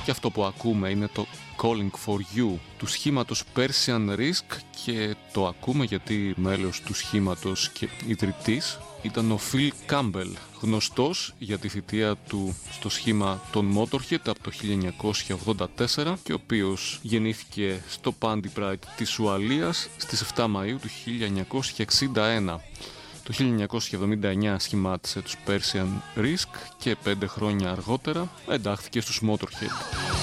Και αυτό που ακούμε είναι το Calling for You του σχήματος Persian Risk, και το ακούμε γιατί μέλος του σχήματος και ιδρυτής ήταν ο Phil Campbell, γνωστός για τη θητεία του στο σχήμα των Motorhead από το 1984 και ο οποίος γεννήθηκε στο Pondy Pride της Ουαλίας στις 7 Μαΐου του 1961. Το 1979 σχημάτισε τους Persian Risk και 5 χρόνια αργότερα εντάχθηκε στους Motorhead.